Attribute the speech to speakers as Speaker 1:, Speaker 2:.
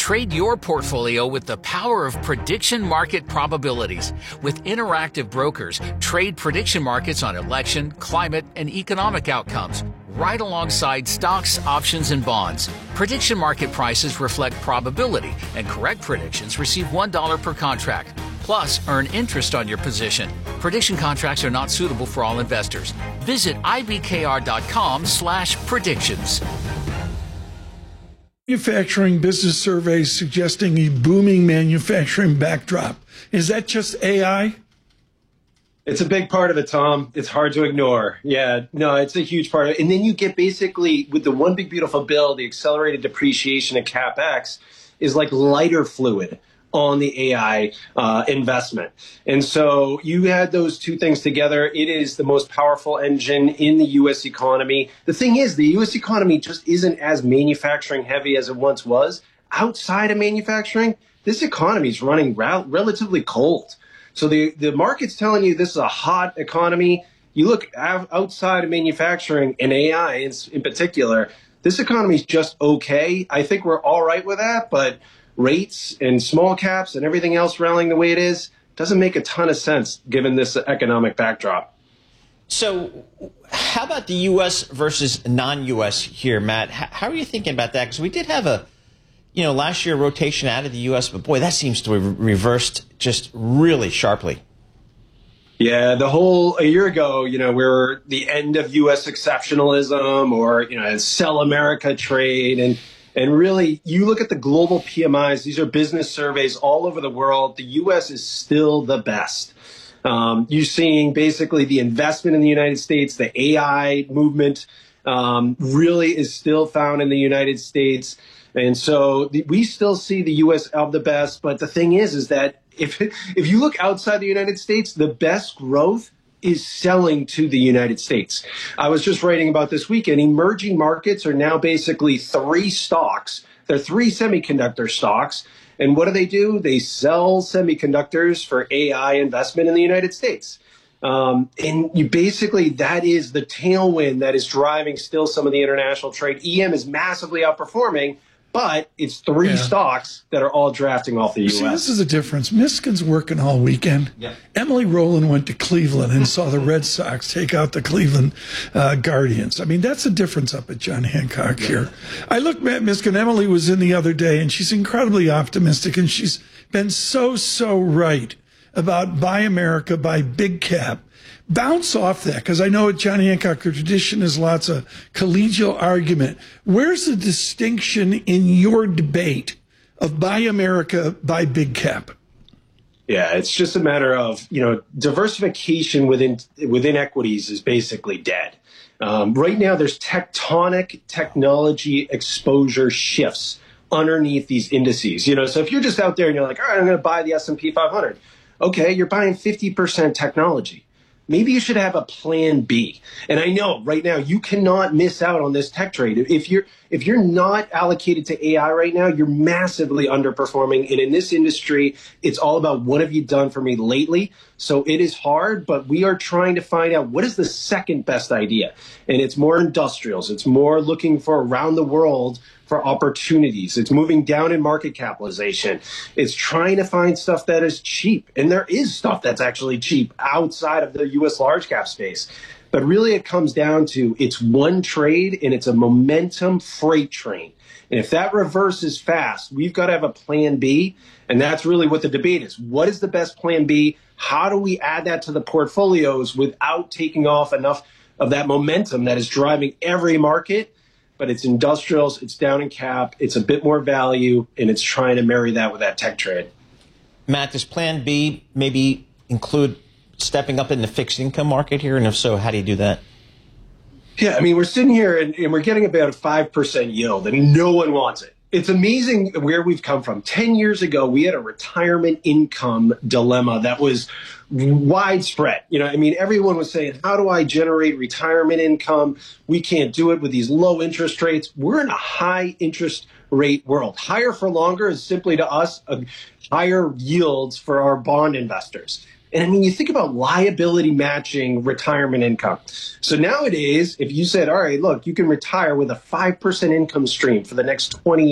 Speaker 1: Trade your portfolio with the power of prediction market probabilities. With Interactive Brokers, trade prediction markets on election, climate, and economic outcomes, right alongside stocks, options, and bonds. Prediction market prices reflect probability, and correct predictions receive $1 per contract. Plus, earn interest on your position. Prediction contracts are not suitable for all investors. Visit ibkr.com/predictions.
Speaker 2: Manufacturing business surveys suggesting a booming manufacturing backdrop. Is that just AI?
Speaker 3: It's a big part of it, Tom. It's hard to ignore. Yeah, no, it's a huge part of it. And then you get basically, with the one big beautiful bill, the accelerated depreciation of CapEx is like lighter fluid on the AI investment. And so you had those two things together. It is the most powerful engine in the U.S. economy. The thing is, the U.S. economy just isn't as manufacturing heavy as it once was. Outside of manufacturing, this economy is running relatively cold. So the market's telling you this is a hot economy. You look outside of manufacturing and AI in particular, this economy is just okay. I think we're all right with that, but rates and small caps and everything else rallying the way it is doesn't make a ton of sense given this economic backdrop.
Speaker 4: So how about the U.S. versus non-U.S. here, Matt? How are you thinking about that? Because we did have last year rotation out of the U.S., but boy, that seems to have reversed just really sharply.
Speaker 3: Yeah, a year ago, we were the end of U.S. exceptionalism or, sell America trade. And really, you look at the global PMIs, these are business surveys all over the world. The U.S. is still the best. You're seeing basically the investment in the United States, the AI movement really is still found in the United States. And so we still see the U.S. of the best. But the thing is that if you look outside the United States, the best growth is selling to the United States. I was just writing about this weekend. Emerging markets are now basically three stocks. They're three semiconductor stocks. And what do? They sell semiconductors for AI investment in the United States. And that is the tailwind that is driving still some of the international trade. EM is massively outperforming, but it's three stocks that are all drafting off the U.S.
Speaker 2: See, this is a difference. Michigan's working all weekend. Yeah. Emily Rowland went to Cleveland and saw the Red Sox take out the Cleveland Guardians. I mean, that's a difference up at John Hancock here. I looked at Michigan. Emily was in the other day, and she's incredibly optimistic, and she's been so right about Buy America, Buy Big Cap. Bounce off that, because I know at John Hancock, the tradition is lots of collegial argument. Where's the distinction in your debate of Buy America, Buy Big Cap?
Speaker 3: Yeah, it's just a matter of, diversification within equities is basically dead. Right now, there's tectonic technology exposure shifts underneath these indices. So if you're just out there and you're like, all right, I'm going to buy the S&P 500. Okay, you're buying 50% technology. Maybe you should have a plan B. And I know right now you cannot miss out on this tech trade. If you're not allocated to AI right now, you're massively underperforming. And in this industry, it's all about what have you done for me lately. So it is hard, but we are trying to find out what is the second best idea. And it's more industrials. It's more looking for around the world for opportunities. It's moving down in market capitalization. It's trying to find stuff that is cheap. And there is stuff that's actually cheap outside of the U.S. large cap space. But really it comes down to it's one trade and it's a momentum freight train. And if that reverses fast, we've got to have a plan B. And that's really what the debate is. What is the best plan B? How do we add that to the portfolios without taking off enough of that momentum that is driving every market? But it's industrials, it's down in cap, it's a bit more value, and it's trying to marry that with that tech trade.
Speaker 4: Matt, does plan B maybe include stepping up in the fixed income market here? And if so, how do you do that?
Speaker 3: Yeah, I mean, we're sitting here and we're getting about a 5% yield, and no one wants it. It's amazing where we've come from. 10 years ago, we had a retirement income dilemma that was widespread. Everyone was saying, how do I generate retirement income? We can't do it with these low interest rates. We're in a high interest rate world. Higher for longer is simply to us higher yields for our bond investors. And you think about liability matching retirement income. So nowadays, if you said, all right, look, you can retire with a 5% income stream for the next 20